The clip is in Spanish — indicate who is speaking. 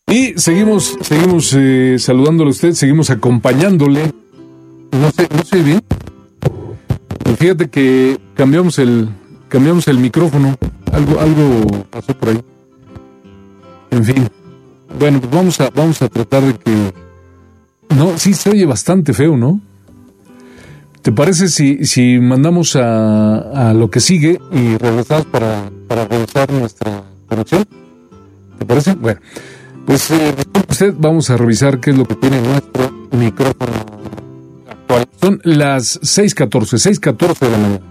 Speaker 1: Y seguimos saludándole a usted, seguimos acompañándole. No sé bien. Fíjate que cambiamos el micrófono. Algo pasó por ahí. En fin. Bueno, pues vamos a tratar de que... No, sí se oye bastante feo, ¿no? ¿Te parece si mandamos a lo que sigue y regresamos para revisar nuestra conexión? ¿Te parece? Bueno, pues usted, vamos a revisar qué es lo que tiene nuestro micrófono actual. Son las 6:14 de la mañana.